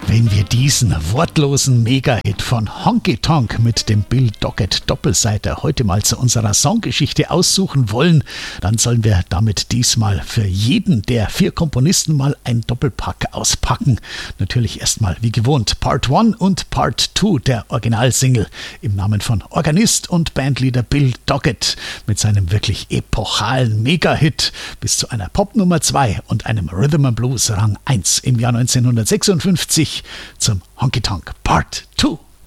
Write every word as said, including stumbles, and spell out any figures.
Wenn wir diesen wortlosen Mega-Hit von Honky Tonk mit dem Bill Doggett Doppelseiter heute mal zu unserer Songgeschichte aussuchen wollen, dann sollen wir damit diesmal für jeden der vier Komponisten mal ein Doppelpack auspacken. Natürlich erstmal wie gewohnt Part eins und Part zwei der Originalsingle im Namen von Organist und Bandleader Bill Doggett mit seinem wirklich epochalen Mega-Hit bis zu einer Pop-Nummer zwei und einem Rhythm and Blues Rang eins im Jahr neunzehnhundertsechsundfünfzig zum Honky Tonk Part zwei.